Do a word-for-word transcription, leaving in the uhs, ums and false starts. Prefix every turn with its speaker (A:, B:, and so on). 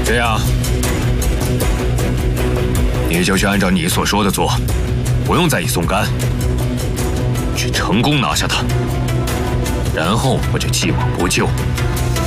A: 这样，你就去按照你所说的做，不用在意宋干，去成功拿下他，然后我就既往不咎，